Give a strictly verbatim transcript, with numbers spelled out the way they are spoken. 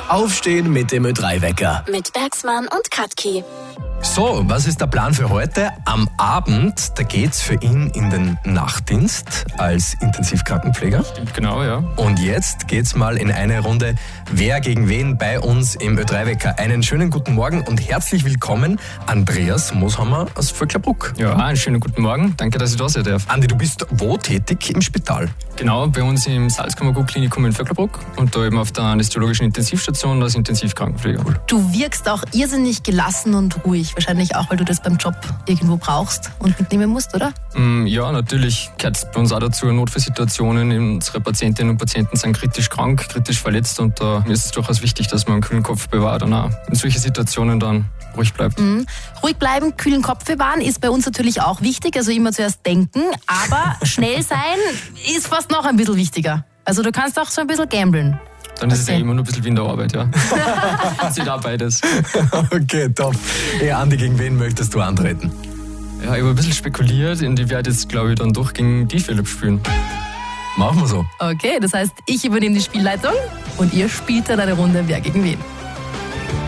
Aufstehen mit dem Ö drei Wecker. Mit Bergsmann und Katki. So, was ist der Plan für heute? Am Abend, da geht's für ihn in den Nachtdienst als Intensivkrankenpfleger. Stimmt, genau, ja. Und jetzt geht's mal in eine Runde Wer gegen wen bei uns im Ö drei Wecker. Einen schönen guten Morgen und herzlich willkommen, Andreas Moshammer aus Vöcklerbruck. Ja, einen schönen guten Morgen. Danke, dass ich da sein darf. Andi, du bist wo tätig? Im Spital? Genau, bei uns im Salzkammergut-Klinikum in Vöcklerbruck und da eben auf der anästhesiologischen Intensivstation als Intensivkrankenpfleger. Du wirkst auch irrsinnig gelassen und ruhig. Wahrscheinlich auch, weil du das beim Job irgendwo brauchst und mitnehmen musst, oder? Mm, ja, natürlich gehört es bei uns auch dazu, Notfallsituationen. Unsere Patientinnen und Patienten sind kritisch krank, kritisch verletzt und da ist es durchaus wichtig, dass man einen kühlen Kopf bewahrt und auch in solchen Situationen dann ruhig bleibt. Mhm. Ruhig bleiben, kühlen Kopf bewahren ist bei uns natürlich auch wichtig, also immer zuerst denken, aber schnell sein ist fast noch ein bisschen wichtiger. Also du kannst auch so ein bisschen gamblen. Dann ist Okay. es ja immer nur ein bisschen wie in der Arbeit, ja. Sieht auch beides. Okay, top. Ja, Andi, gegen wen möchtest du antreten? Ja, ich habe ein bisschen spekuliert und ich werde jetzt, glaube ich, dann doch gegen die Philipp spielen. Machen wir so. Okay, das heißt, ich übernehme die Spielleitung und ihr spielt dann eine Runde Wer gegen wen.